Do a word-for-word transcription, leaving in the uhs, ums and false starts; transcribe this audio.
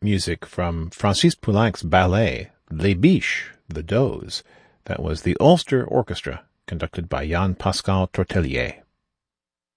music from Francis Poulenc's ballet, Les Biches, The Does. That was the Ulster Orchestra, conducted by Jan Pascal Tortelier.